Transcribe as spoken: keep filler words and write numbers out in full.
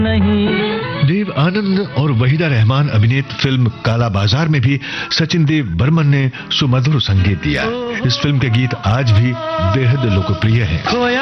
नहीं। देव आनंद और वहीदा रहमान अभिनीत फिल्म काला बाजार में भी सचिन देव बर्मन ने सुमधुर संगीत दिया। इस फिल्म के गीत आज भी बेहद लोकप्रिय हैं।